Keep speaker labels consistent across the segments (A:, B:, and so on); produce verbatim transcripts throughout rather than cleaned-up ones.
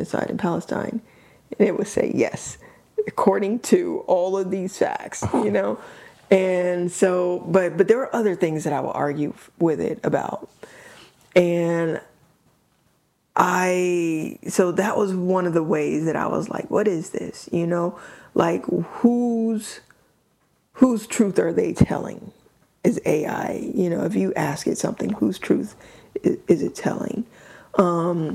A: genocide in Palestine? And it would say yes, according to all of these facts, you know? And so, but but there were other things that I would argue with it about. And I, so that was one of the ways that I was like, what is this? You know, like whose, whose truth are they telling? Is A I, you know, if you ask it something, whose truth is, is it telling? Um,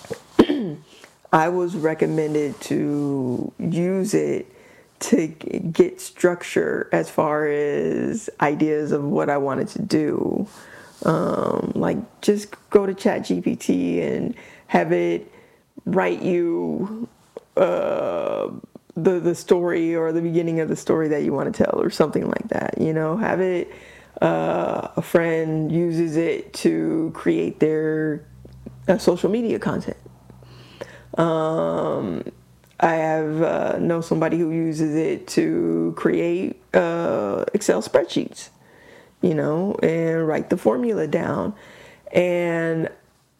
A: I was recommended to use it to get structure as far as ideas of what I wanted to do. Um, like just go to ChatGPT and have it write you uh, the the story or the beginning of the story that you want to tell or something like that. You know, have it. Uh, a friend uses it to create their uh, social media content. Um, I have uh, know somebody who uses it to create uh, Excel spreadsheets, you know, and write the formula down. And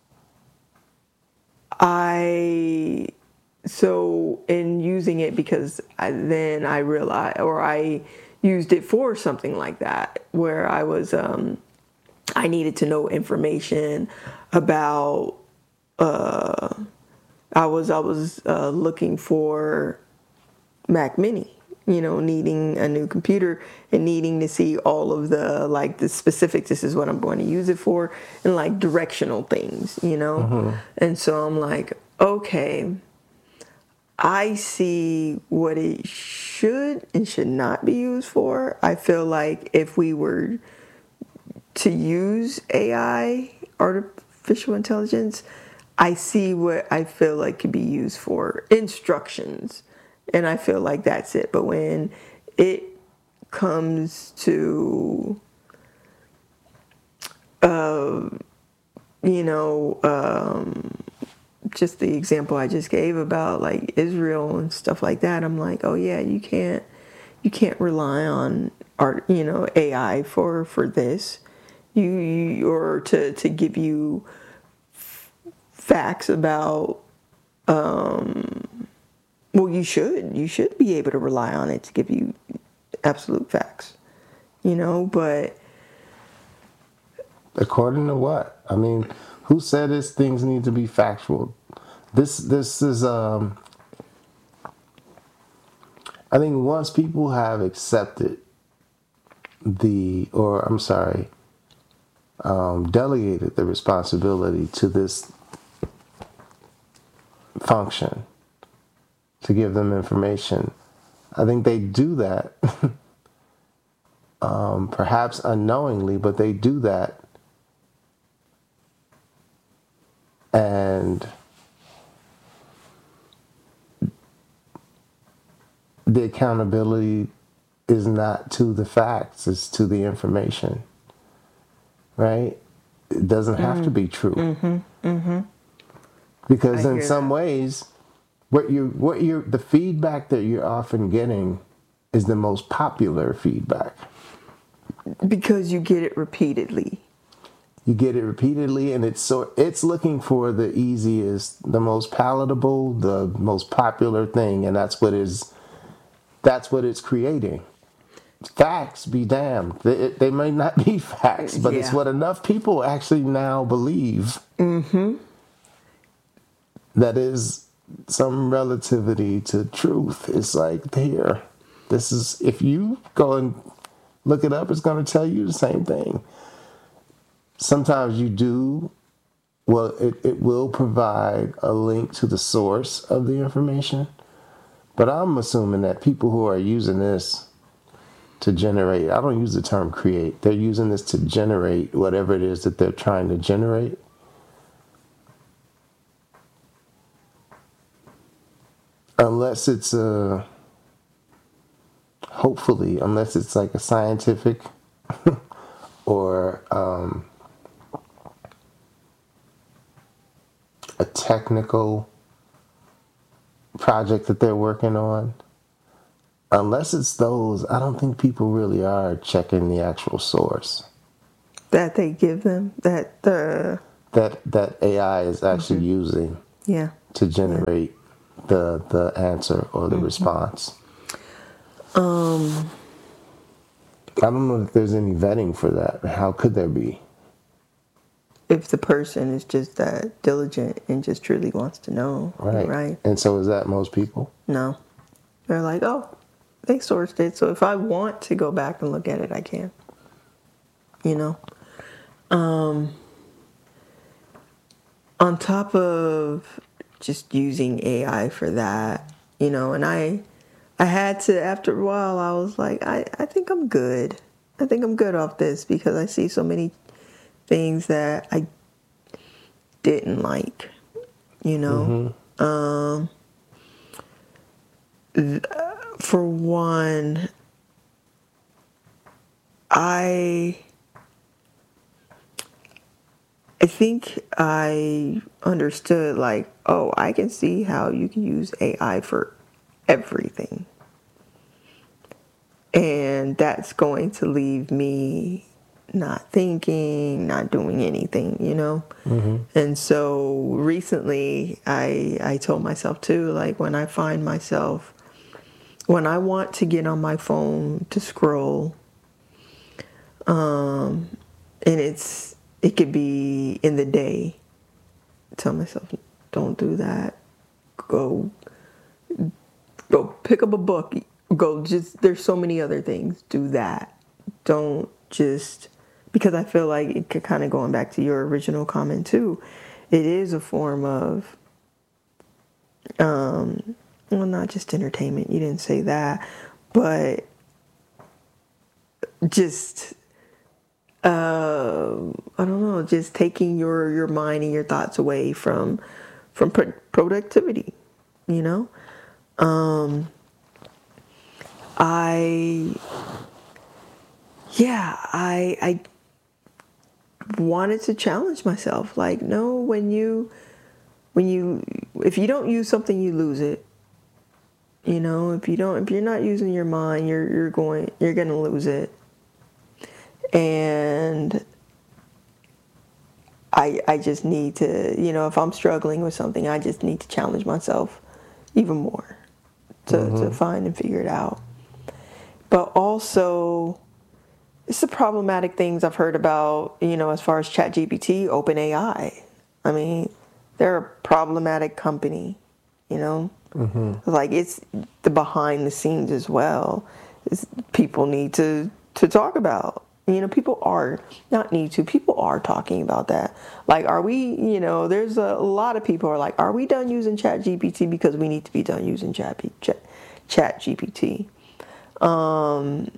A: I, so in using it, because I, then I realized, or I used it for something like that, where I was, um, I needed to know information about, uh, I was I was uh, looking for Mac Mini, you know, needing a new computer and needing to see all of the, like, the specifics. This is what I'm going to use it for, and like directional things, you know. Mm-hmm. And so I'm like, okay, I see what it should and should not be used for. I feel like if we were to use A I, artificial intelligence, I see what I feel like could be used for: instructions. And I feel like that's it. But when it comes to, uh, you know, um, just the example I just gave about like Israel and stuff like that, I'm like, oh yeah, you can't, you can't rely on art, you know, A I for, for this, you, you or to, to give you facts about, um, well, you should, you should be able to rely on it to give you absolute facts, you know, but.
B: According to what? I mean, who said this things need to be factual? This, this is, um, I think once people have accepted the, or I'm sorry, um, delegated the responsibility to this function to give them information, I think they do that, um, perhaps unknowingly, but they do that. And the accountability is not to the facts, it's to the information, right? It doesn't have mm-hmm. to be true.
A: Mm-hmm. Mm-hmm.
B: Because I in some that. ways, what you what you the feedback that you're often getting is the most popular feedback.
A: Because you get it repeatedly.
B: You get it repeatedly, and it's so it's looking for the easiest, the most palatable, the most popular thing, and that's what is that's what it's creating. Facts be damned. They, they may not be facts, but yeah. It's what enough people actually now believe.
A: Mm-hmm.
B: That is some relativity to truth. It's like, here, this is, if you go and look it up, it's going to tell you the same thing. Sometimes you do, well, it, it will provide a link to the source of the information, but I'm assuming that people who are using this to generate, I don't use the term create, they're using this to generate whatever it is that they're trying to generate. Unless it's a, hopefully, unless it's like a scientific or um, a technical project that they're working on, unless it's those, I don't think people really are checking the actual source.
A: That they give them, that the...
B: That, that A I is actually mm-hmm. using.
A: Yeah.
B: to generate the the answer or the mm-hmm. response?
A: Um,
B: I don't know if there's any vetting for that. How could there be?
A: If the person is just that diligent and just truly wants to know,
B: right?
A: Right.
B: And so is that most people?
A: No, they're like, oh, they sourced it, so if I want to go back and look at it, I can. You know. Um. On top of just using A I for that, you know, and I, I had to, after a while, I was like, I, I think I'm good. I think I'm good off this because I see so many things that I didn't like, you know. Mm-hmm. Um, th- for one, I... I think I understood, like, oh, I can see how you can use A I for everything. And that's going to leave me not thinking, not doing anything, you know? Mm-hmm. And so recently I I told myself too, like when I find myself, when I want to get on my phone to scroll, um, and it's, it could be in the day. Tell myself, don't do that. Go, go pick up a book. Go just, there's so many other things. Do that. Don't just, because I feel like it could kind of going back to your original comment too. It is a form of, um, well, not just entertainment. You didn't say that, but just, Uh, I don't know, just taking your, your mind and your thoughts away from from pro- productivity, you know? Um, I, yeah, I, I wanted to challenge myself. Like, no, when you, when you, if you don't use something, you lose it. You know, if you don't, if you're not using your mind, you're, you're going, you're going to lose it. And I I just need to, you know, if I'm struggling with something, I just need to challenge myself even more to, mm-hmm. to find and figure it out. But also, it's the problematic things I've heard about, you know, as far as ChatGPT, OpenAI. I mean, they're a problematic company, you know? Mm-hmm. Like, it's the behind the scenes as well. It's, people need to, to talk about. You know, people are, not need to, people are talking about that. Like, are we, you know, there's a lot of people are like, are we done using ChatGPT because we need to be done using Chat, Chat, ChatGPT? Um,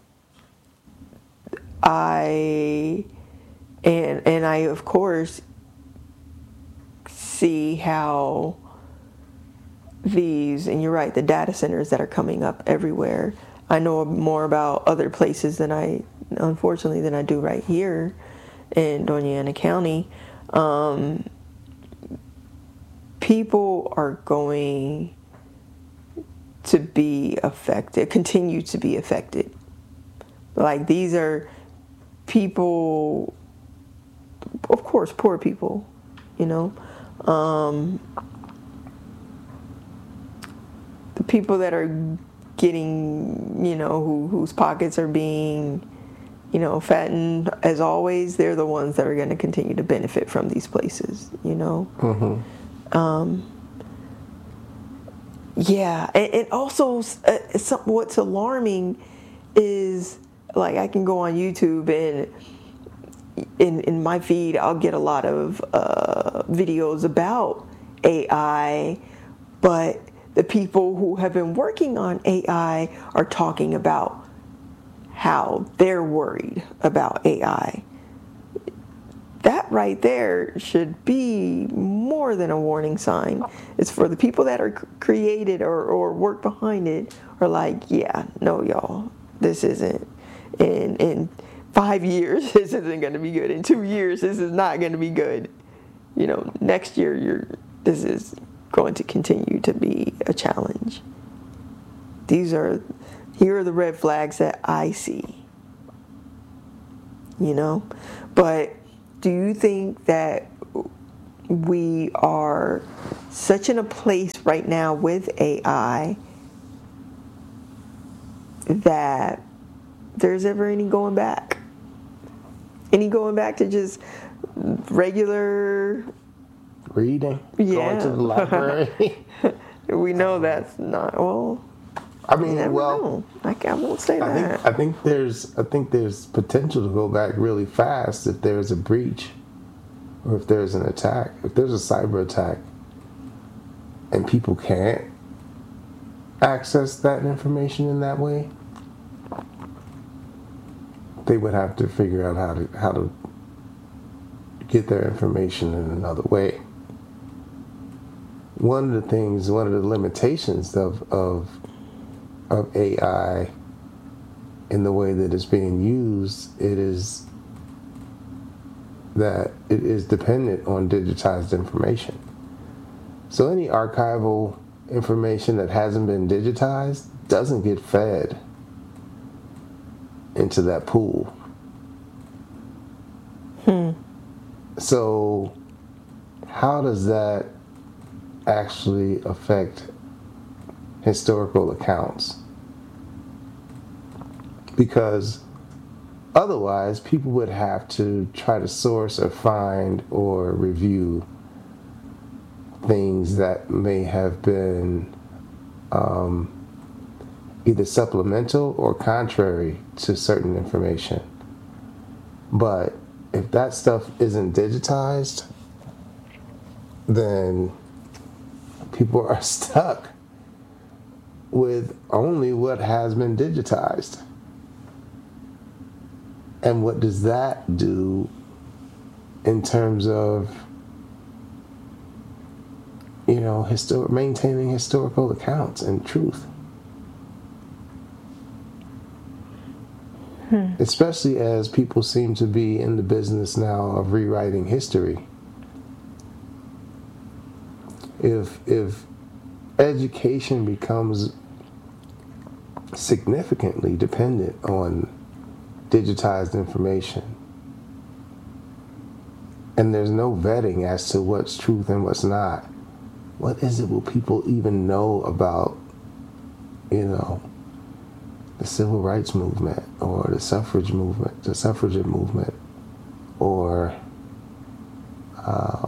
A: I, and, and I, of course, see how these, and you're right, the data centers that are coming up everywhere. I know more about other places than I, unfortunately, than I do right here in Doña Ana County. Um, people are going to be affected, continue to be affected. Like, these are people, of course, poor people, you know. Um, the people that are getting, you know, who, whose pockets are being, you know, fattened, as always, they're the ones that are going to continue to benefit from these places, you know. Mm-hmm. Um, yeah, and, and also uh, some, what's alarming is, like, I can go on YouTube and in in my feed I'll get a lot of uh, videos about A I, but the people who have been working on A I are talking about how they're worried about A I. That right there should be more than a warning sign. It's for the people that are created or, or work behind it are like, yeah, no, y'all, this isn't. In, in five years, this isn't going to be good. In two years, this is not going to be good. You know, next year, you're, this is going to continue to be a challenge. These are, here are the red flags that I see. You know, but do you think that we are such in a place right now with A I that there's ever any going back. Any going back to just regular
B: reading,
A: yeah.
B: going to the library.
A: We know that's not, well,
B: I mean,
A: you never
B: well,
A: know. I, I won't say
B: I
A: that.
B: think I think there's I think there's potential to go back really fast if there's a breach or if there's an attack. If there's a cyber attack and people can't access that information in that way, they would have to figure out how to how to get their information in another way. One of the things, one of the limitations of of of A I in the way that it's being used, it is that it is dependent on digitized information. So any archival information that hasn't been digitized doesn't get fed into that pool.
A: Hmm.
B: So how does that actually affect historical accounts? Because otherwise people would have to try to source or find or review things that may have been um, either supplemental or contrary to certain information. But if that stuff isn't digitized, then people are stuck with only what has been digitized. And what does that do in terms of, you know, histor- maintaining historical accounts and truth?
A: Hmm.
B: Especially as people seem to be in the business now of rewriting history. If if education becomes significantly dependent on digitized information, and there's no vetting as to what's truth and what's not, what is it will people even know about, you know, the civil rights movement or the suffrage movement, the suffragette movement, or uh,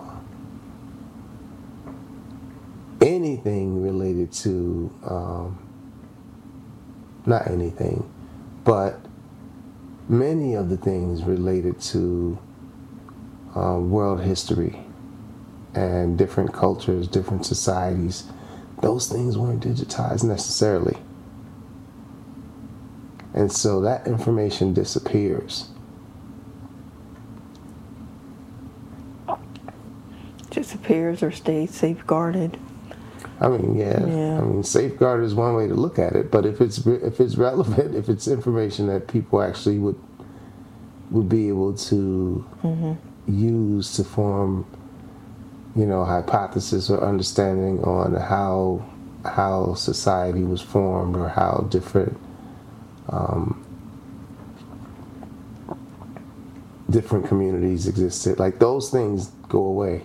B: anything related to, um, not anything, but many of the things related to uh, world history and different cultures, different societies. Those things weren't digitized necessarily. And so that information disappears.
A: Disappears or stays safeguarded.
B: I mean, yeah.
A: yeah.
B: I mean, safeguard is one way to look at it, but if it's if it's relevant, if it's information that people actually would would be able to mm-hmm. use to form, you know, hypothesis or understanding on how how society was formed or how different um, different communities existed, like those things go away.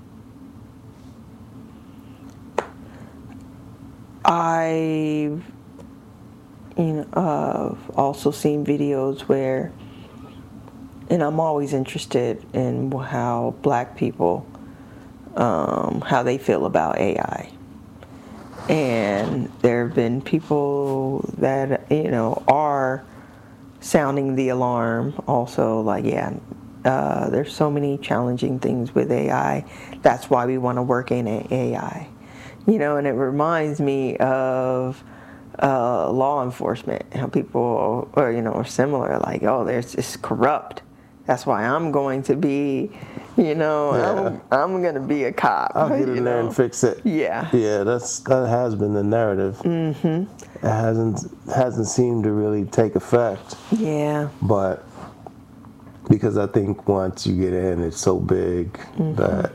A: I've you know, uh, also seen videos where, and I'm always interested in how black people, um, how they feel about A I. And there have been people that, you know, are sounding the alarm also, like, yeah, uh, there's so many challenging things with A I. That's why we want to work in A I. You know, and it reminds me of uh, law enforcement, how people are, you know, are similar, like, oh, there's it's corrupt. That's why I'm going to be, you know,
B: Yeah.
A: I'm, I'm going to be a cop.
B: I'll get
A: you
B: in there
A: know?
B: and fix it.
A: Yeah.
B: Yeah, that's that has been the narrative.
A: Mm-hmm.
B: It hasn't hasn't seemed to really take effect.
A: Yeah.
B: But because I think once you get in, it's so big mm-hmm. that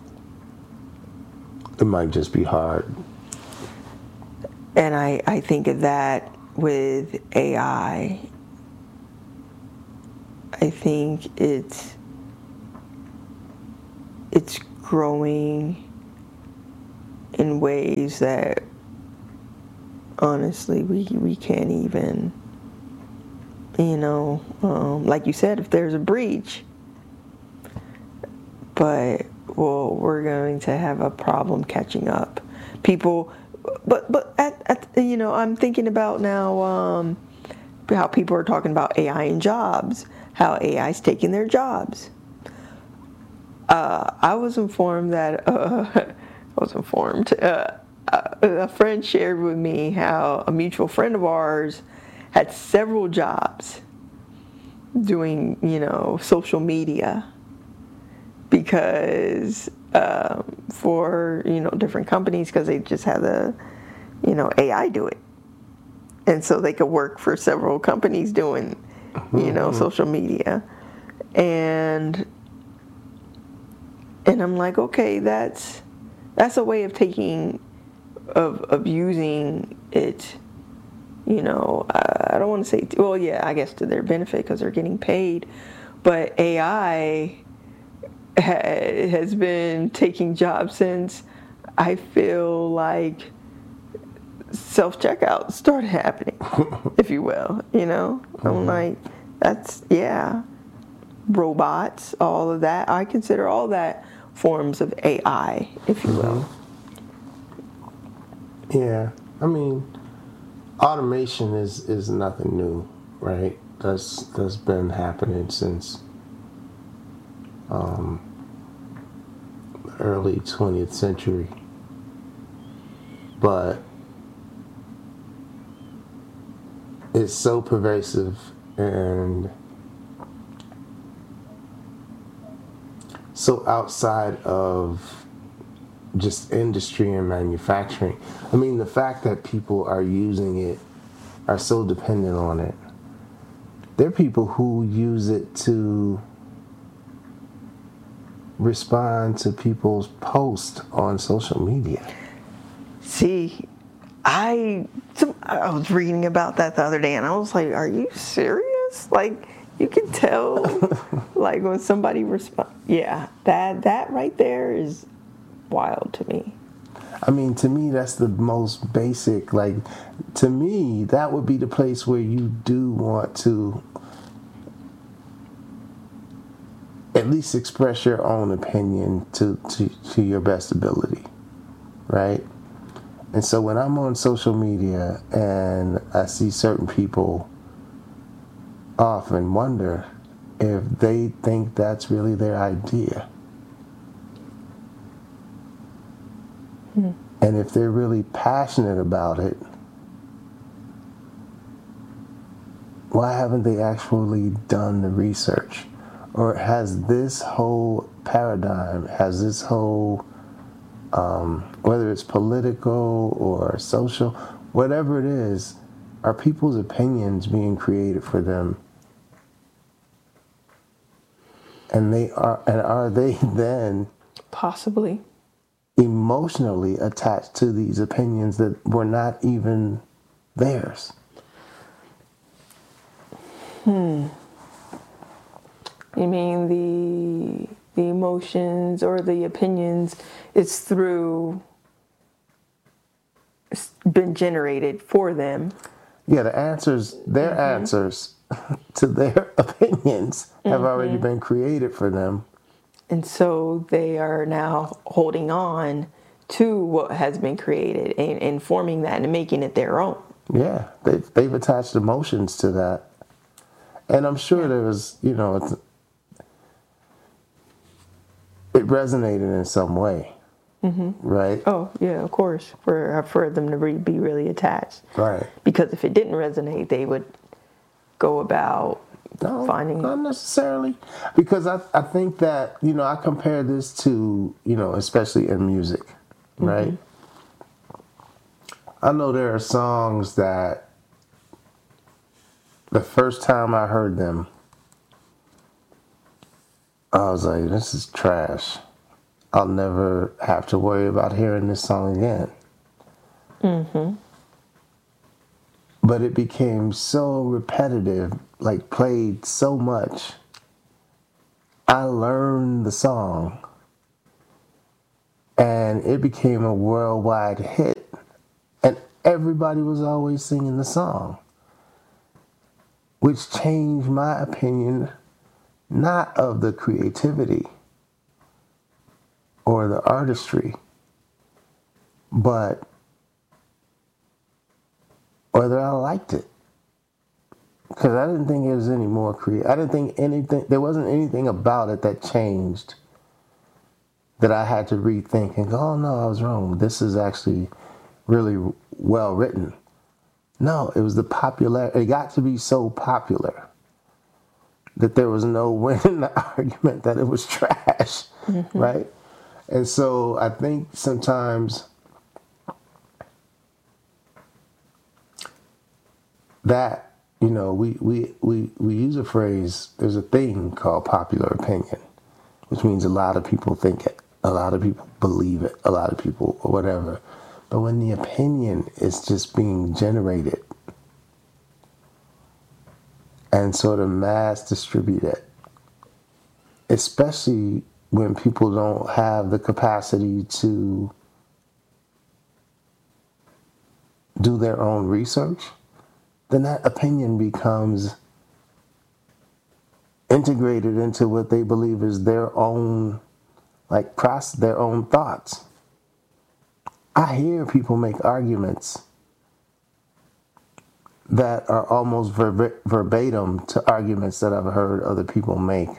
B: it might just be hard.
A: And I, I think of that with A I. I think it's it's growing in ways that honestly we we can't even, you know, um, like you said, if there's a breach, but well, we're going to have a problem catching up. People, but but at, at you know, I'm thinking about now um, how people are talking about A I in jobs, how A I is taking their jobs. Uh, I was informed that uh, I was informed. Uh, a friend shared with me how a mutual friend of ours had several jobs doing, you know, social media because um, for, you know, different companies because they just had the, you know, A I do it. And so they could work for several companies doing, you know, mm-hmm. social media. And and I'm like, okay, that's that's a way of taking of of using it, you know, uh, I don't want to say, well, yeah, I guess to their benefit because they're getting paid, but A I ha- has been taking jobs since I feel like self-checkout started happening, if you will, you know, mm-hmm. I'm like, that's, yeah, robots, all of that, I consider all that forms of A I, if you will.
B: Mm-hmm. Yeah, I mean, automation is, is nothing new, right? That's that's been happening since um, the early twentieth century. But it's so pervasive and so outside of just industry and manufacturing. I mean, the fact that people are using it, are so dependent on it. There are people who use it to respond to people's posts on social media.
A: See, I I was reading about that the other day, and I was like, "Are you serious? Like, you can tell, like when somebody responds. Yeah, that that right there is wild to me."
B: I mean, to me, that's the most basic. Like, to me, that would be the place where you do want to at least express your own opinion to, to, to your best ability, right? And so when I'm on social media and I see certain people, I often wonder if they think that's really their idea. Hmm. And if they're really passionate about it, why haven't they actually done the research? Or has this whole paradigm, has this whole, um, whether it's political or social, whatever it is, are people's opinions being created for them? And they are, and are they then
A: possibly
B: emotionally attached to these opinions that were not even theirs?
A: Hmm. You mean the the emotions or the opinions? It's through. It's been generated for them.
B: Yeah, the answers, their mm-hmm. answers to their opinions have mm-hmm. already been created for them.
A: And so they are now holding on to what has been created and, and forming that and making it their own.
B: Yeah, they've, they've attached emotions to that. And I'm sure yeah. there was, you know, it's, it resonated in some way, mm-hmm. right?
A: Oh, yeah, of course, for for them to re, be really attached.
B: Right.
A: Because if it didn't resonate, they would go about
B: no,
A: finding...
B: Not necessarily. Because I, I think that, you know, I compare this to, you know, especially in music, right? Mm-hmm. I know there are songs that the first time I heard them, I was like, this is trash. I'll never have to worry about hearing this song again. Mm-hmm. But it became so repetitive, like played so much. I learned the song. And it became a worldwide hit. And everybody was always singing the song, which changed my opinion, not of the creativity or the artistry, but whether I liked it. Because I didn't think it was any more creative. I didn't think anything, there wasn't anything about it that changed that I had to rethink and go, oh no, I was wrong. This is actually really well written. No, it was the popular, it got to be so popular that there was no winning the argument that it was trash, mm-hmm. right? And so I think sometimes that, you know, we, we, we, we use a phrase, there's a thing called popular opinion, which means a lot of people think it, a lot of people believe it, a lot of people or whatever. But when the opinion is just being generated and sort of mass distributed, especially when people don't have the capacity to do their own research, then that opinion becomes integrated into what they believe is their own, like, process, their own thoughts. I hear people make arguments that are almost ver- verbatim to arguments that I've heard other people make,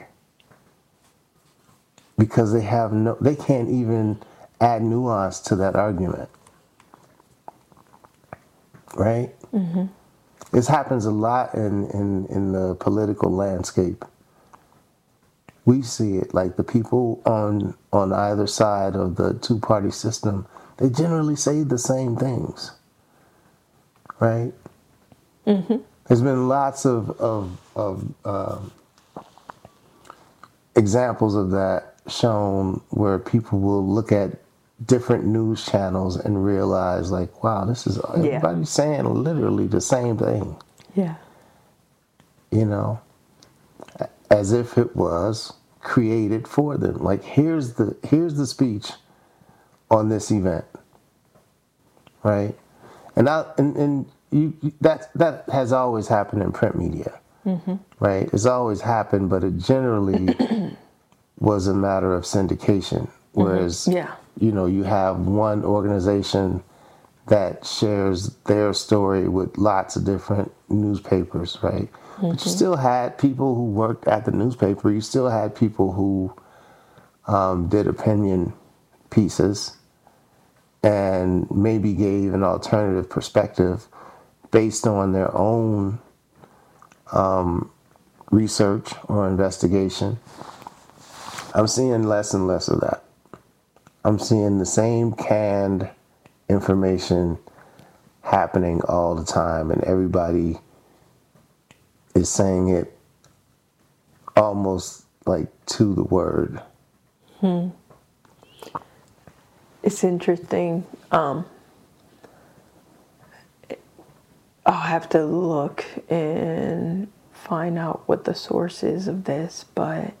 B: because they have no, they can't even add nuance to that argument, right? Mm-hmm. This happens a lot in, in, in the political landscape. We see it, like the people on on either side of the two-party system, they generally say the same things, right? Mm-hmm. There's been lots of of, of uh, examples of that shown where people will look at different news channels and realize, like, wow, this is everybody's yeah. saying literally the same thing.
A: Yeah.
B: You know, as if it was created for them. Like, here's the here's the speech on this event, right? And I and, and you that that has always happened in print media, mm-hmm. right? It's always happened, but it generally was a matter of syndication. Whereas,
A: mm-hmm. yeah.
B: you know, you have one organization that shares their story with lots of different newspapers, right? Mm-hmm. But you still had people who worked at the newspaper. You still had people who um, did opinion pieces and maybe gave an alternative perspective based on their own um, research or investigation. I'm seeing less and less of that. I'm seeing the same canned information happening all the time, and everybody is saying it almost like to the word.
A: Hmm. It's interesting. Um, I'll have to look and find out what the source is of this, but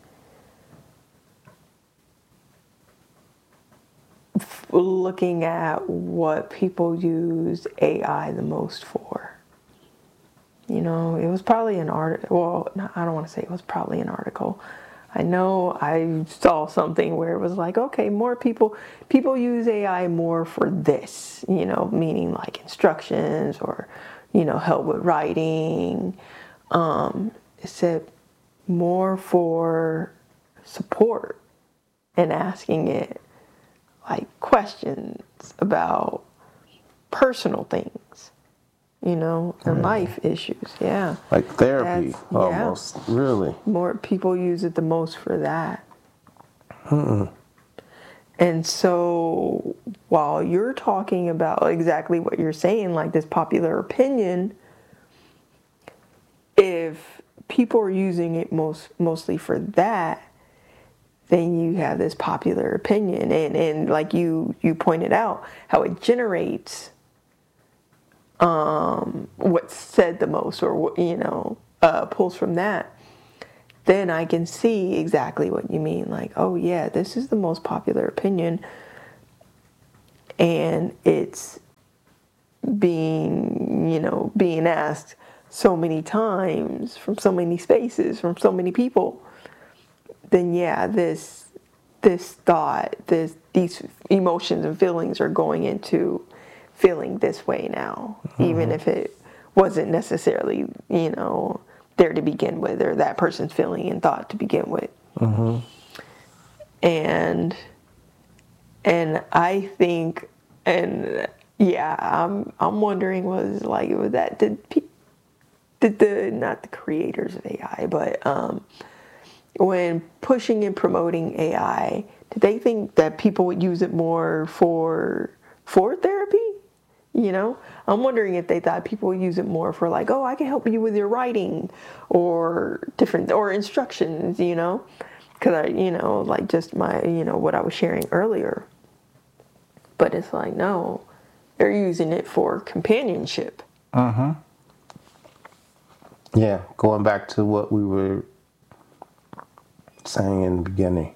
A: looking at what people use A I the most for. You know, it was probably an article. Well, I don't want to say it was probably an article. I know I saw something where it was like, okay, more people, people use A I more for this, you know, meaning like instructions or, you know, help with writing. Um, it said more for support and asking it like questions about personal things, you know, and mm. life issues. Yeah.
B: Like therapy, That's, almost. Yeah. Really.
A: More people use it the most for that.
B: Hmm.
A: And so while you're talking about exactly what you're saying, like this popular opinion, if people are using it most mostly for that, then you have this popular opinion. And, and like you, you pointed out, how it generates um, what's said the most, or, you know, uh, pulls from that. Then I can see exactly what you mean. Like, oh yeah, this is the most popular opinion. and it's being, you know, being asked so many times from so many spaces, from so many people, then yeah, this this thought, this these emotions and feelings are going into feeling this way now, mm-hmm. even if it wasn't necessarily, you know, there to begin with, or that person's feeling and thought to begin with.
B: Mm-hmm.
A: And and I think, and yeah, I'm I'm wondering, was like, was that did pe- did the not the creators of A I, but um, when pushing and promoting A I, did they think that people would use it more for for therapy? You know, I'm wondering if they thought people would use it more for like, oh, I can help you with your writing, or different, or instructions, you know, because I, you know, like just my, you know, what I was sharing earlier. But it's like, no, they're using it for companionship.
B: Uh-huh. Yeah, going back to what we were saying in the beginning.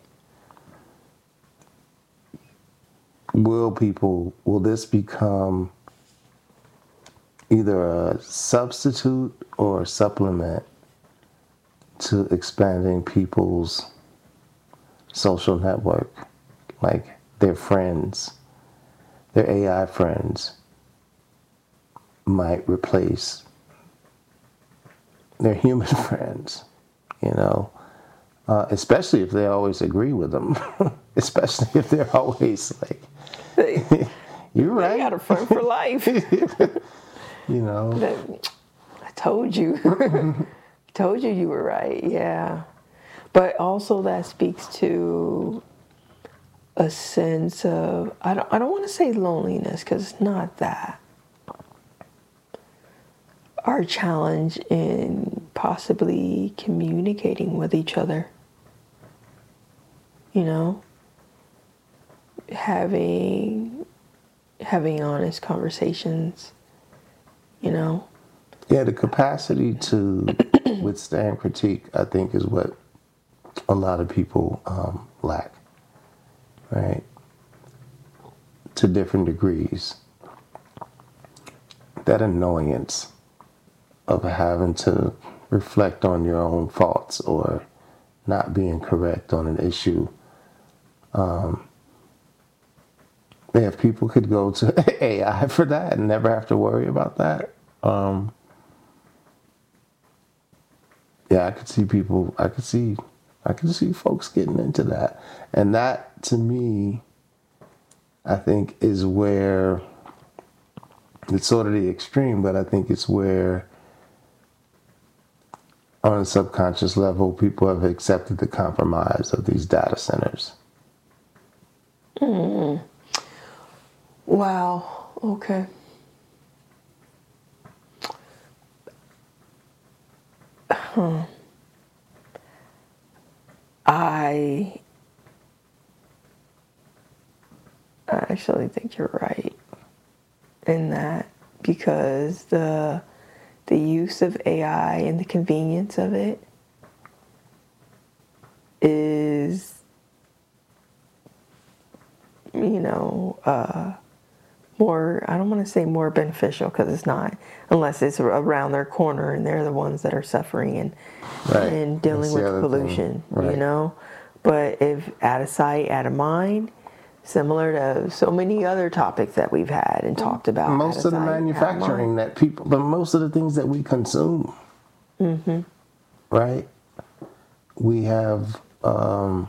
B: Will people, will this become either a substitute or a supplement to expanding people's social network? Like their friends, their A I friends might replace their human friends, you know, uh, especially if they always agree with them, especially if they're always like,
A: They,
B: you're right.
A: They got a friend for life.
B: You know.
A: I told you. Told you you were right, yeah. But also that speaks to a sense of, I don't, I don't want to say loneliness, because it's not that. Our challenge in possibly communicating with each other. You know? Having, having honest conversations, you know?
B: Yeah, the capacity to withstand critique, I think, is what a lot of people um, lack, right? To different degrees. That annoyance of having to reflect on your own faults or not being correct on an issue. Um, if people could go to A I for that and never have to worry about that, um, yeah, I could see people, I could see, I could see folks getting into that. And that, to me, I think is where, it's sort of the extreme, but I think it's where, on a subconscious level, people have accepted the compromise of these data centers.
A: Mm. Wow, okay. Huh. I I actually think you're right in that, because the the use of A I and the convenience of it is, you know, uh, more, I don't want to say more beneficial, because it's not, unless it's around their corner and they're the ones that are suffering and,
B: right.
A: and dealing with pollution, right. You know? But if out of sight, out of mind, similar to so many other topics that we've had and talked about.
B: Most of the manufacturing that people, but most of the things that we consume,
A: mm-hmm.
B: right? We have um,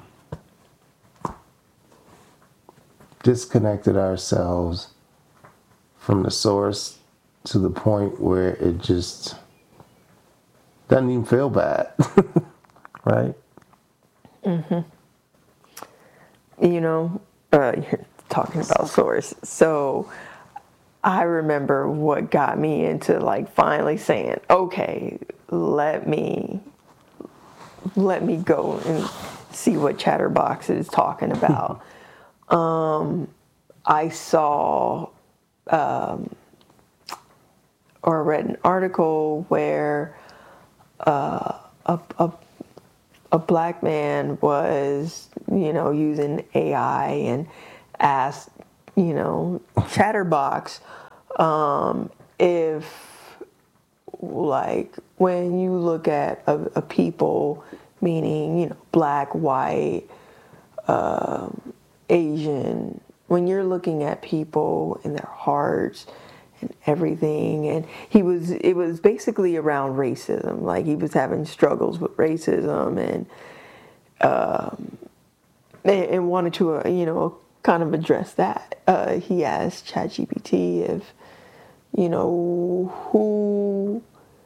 B: disconnected ourselves from the source to the point where it just doesn't even feel bad, right?
A: Mm-hmm. You know, uh, you're talking about source. So I remember what got me into like finally saying, okay, let me, let me go and see what Chatterbox is talking about. um, I saw, um, or read an article where uh, a, a a black man was, you know, using A I and asked you know, Chatterbox, um, if, like, when you look at a, a people, meaning, you know, black, white, um, Asian, when you're looking at people and their hearts and everything, and he was, it was basically around racism, like he was having struggles with racism and, um, and, and wanted to, uh, you know, kind of address that. Uh, he asked ChatGPT if, you know, who,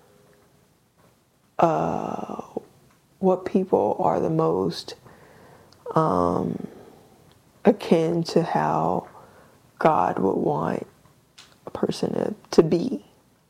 A: uh, what people are the most um, akin to how God would want a person to, to be.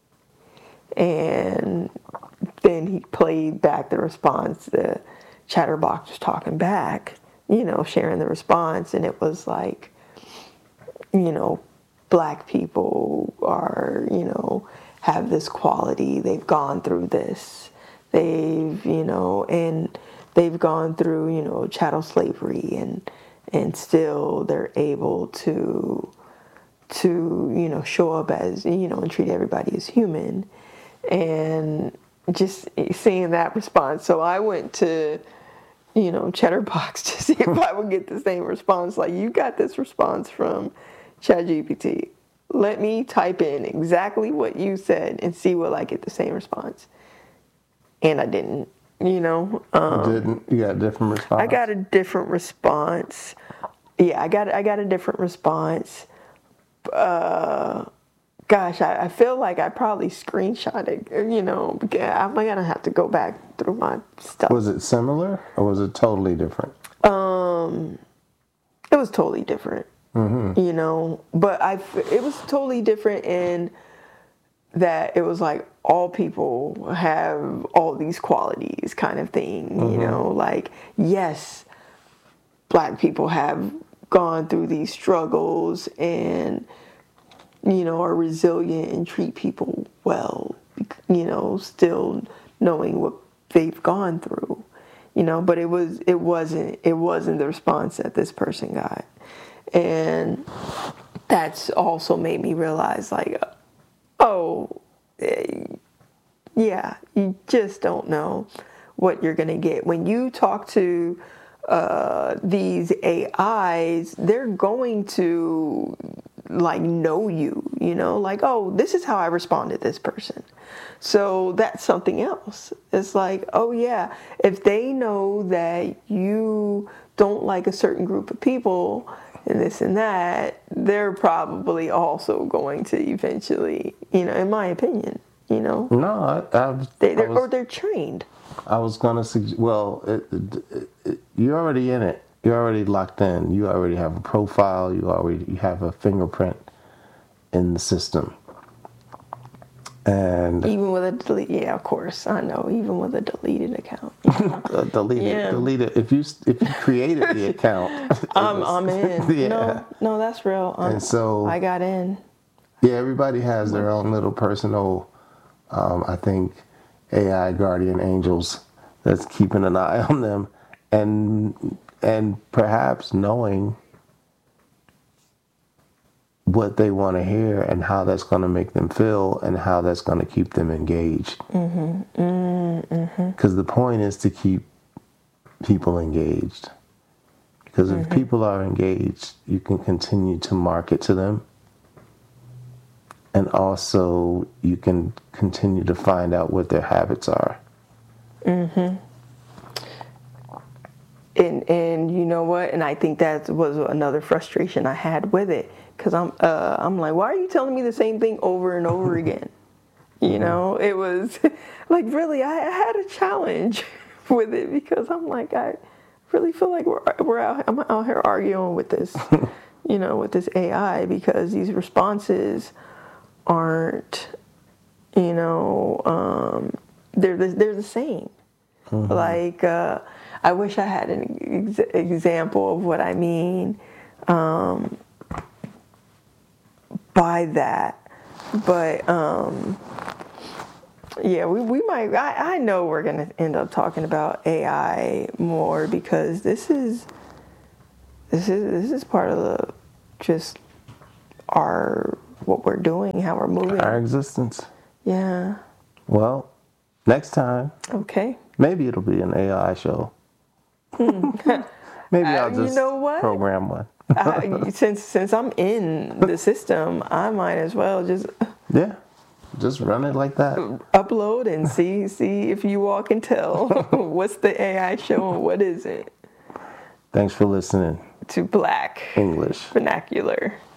A: And then he played back the response. The Chatterbox was talking back, you know, sharing the response, and it was like, you know, black people are, you know, have this quality. They've gone through this. They've, you know, and they've gone through, you know, chattel slavery, and and still they're able to to, you know, show up as, you know, and treat everybody as human. And just seeing that response. So I went to, you know, Chatterbox to see if I would get the same response. Like, you got this response from ChatGPT. Let me type in exactly what you said and see will I get the same response. And I didn't, you know. Um,
B: you didn't? You got a different response?
A: I got a different response. Yeah, I got I got a different response. Uh, gosh, I, I feel like I probably screenshot it, you know. I'm gonna have to go back through my stuff.
B: Was it similar or was it totally different?
A: Um, it was totally different, mm-hmm. you know. But I, it was totally different in that it was like all people have all these qualities, kind of thing, mm-hmm. you know. Like, yes, black people have gone through these struggles and, you know, are resilient and treat people well, you know, still knowing what they've gone through, you know. But it was it wasn't it wasn't the response that this person got, and that's also made me realize, like, oh, yeah, you just don't know what you're gonna get when you talk to uh, these A Is. They're going to, like, know you, you know, like, oh, this is how I respond to this person. So that's something else. It's like, oh yeah, if they know that you don't like a certain group of people and this and that, they're probably also going to eventually, you know, in my opinion, you know.
B: No, I, I,
A: they,
B: I was,
A: or they're trained.
B: I was gonna suggest. Well, it, it, it, you're already in it. You're already locked in. You already have a profile. You already you have a fingerprint in the system. And
A: even with a delete, yeah, of course, I know. Even with a deleted account, you know?
B: delete
A: yeah.
B: it, delete it. If you if you created the account,
A: I'm
B: was,
A: I'm in.
B: Yeah.
A: No, no, that's real. Um,
B: and so
A: I got in.
B: Yeah, everybody has their own little personal, um, I think, A I guardian angels that's keeping an eye on them, and and perhaps knowing what they want to hear and how that's going to make them feel and how that's going to keep them engaged. Mm-hmm. Mm-hmm. Because the point is to keep people engaged. Because if mm-hmm. people are engaged, you can continue to market to them. And also you can continue to find out what their habits are.
A: Mm-hmm. And and you know what? And I think that was another frustration I had with it. Because I'm, uh, I'm like, why are you telling me the same thing over and over again? You know, it was like, really, I, I had a challenge with it because I'm like, I really feel like we're we're out, I'm out here arguing with this, you know, with this A I because these responses aren't, you know, um, they're the, they're the same. Mm-hmm. Like, uh, I wish I had an ex- example of what I mean. Um, by that, but um yeah, we, we might I, I know we're gonna end up talking about A I more because this is this is this is part of the just our what we're doing, how we're moving.
B: Our existence.
A: Yeah.
B: Well, next time,
A: Okay.
B: maybe it'll be an A I show. Maybe I'll
A: Uh,
B: just
A: you know what?
B: program one.
A: I, since since I'm in the system, I might as well just
B: Yeah, just run it like that.
A: upload and see see if you all can tell what's the A I show and what isn't.
B: Thanks for listening.
A: To Black
B: English.
A: Vernacular.